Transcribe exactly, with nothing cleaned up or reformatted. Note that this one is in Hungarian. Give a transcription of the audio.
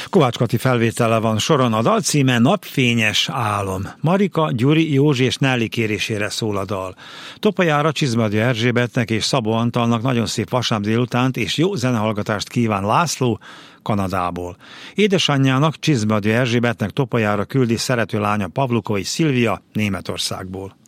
Kovács Kati felvétele van soron, a dal címe Napfényes álom. Marika, Gyuri, Józsi és Nelly kérésére szól a dal. Topajára Csizmadia Erzsébetnek és Szabó Antalnak nagyon szép vasárnap délutánt és jó zenehallgatást kíván László Kanadából. Édesanyjának, Csizmadia Erzsébetnek Topajára küldi szerető lánya Pavlukovai Szilvia Németországból.